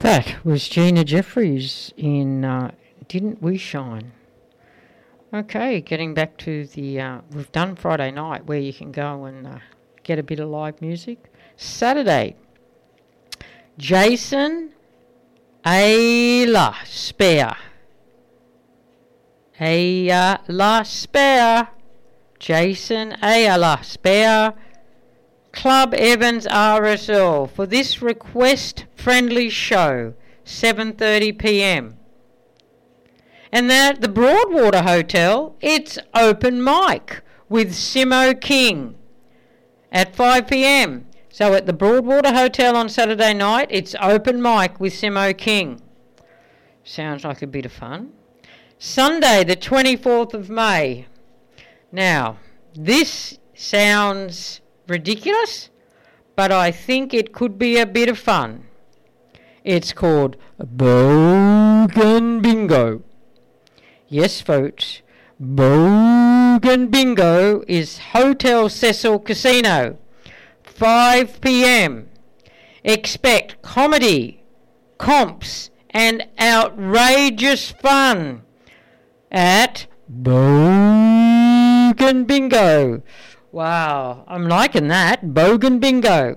That was Gina Jeffries in Didn't We Shine? Okay, getting back to the... we've done Friday night where you can go and get a bit of live music. Saturday, Jason Ayla Spare. Ayla Spare. Jason Ayala Spare. Club Evans RSL for this request-friendly show, 7:30 p.m. And then at the Broadwater Hotel, it's open mic with Simo King at 5 p.m. So at the Broadwater Hotel on Saturday night, it's open mic with Simo King. Sounds like a bit of fun. Sunday, the 24th of May. Now, this sounds ridiculous, but I think it could be a bit of fun. It's called Bogan Bingo. Yes, folks, Bogan Bingo is Hotel Cecil Casino, 5 p.m. Expect comedy, comps, and outrageous fun at Bogan Bingo. Wow, I'm liking that. Bogan Bingo.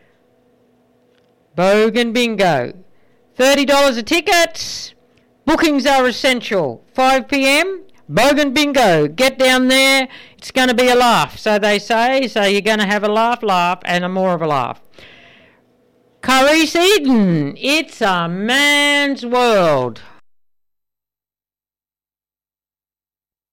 Bogan Bingo. $30 a ticket. Bookings are essential. 5 p.m. Bogan Bingo. Get down there. It's going to be a laugh, so they say. So you're going to have a laugh, and a more of a laugh. Curry's Eden. It's a man's world.